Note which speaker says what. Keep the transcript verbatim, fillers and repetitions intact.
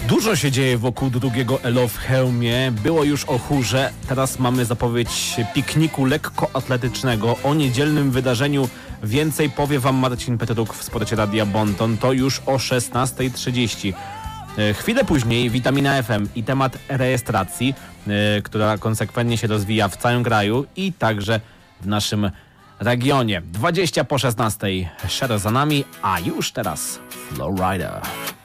Speaker 1: Dużo się dzieje wokół drugiego Elo w Chełmie. Było już o chórze, teraz mamy zapowiedź pikniku lekkoatletycznego. O niedzielnym wydarzeniu więcej powie wam Marcin Petruk w Sporcie Radia Bonton. To już o szesnasta trzydzieści. Chwilę później Witamina F M i temat rejestracji, yy, która konsekwentnie się rozwija w całym kraju i także w naszym regionie. dwadzieścia po szesnastej. Shadow za nami, a już teraz Flowrider.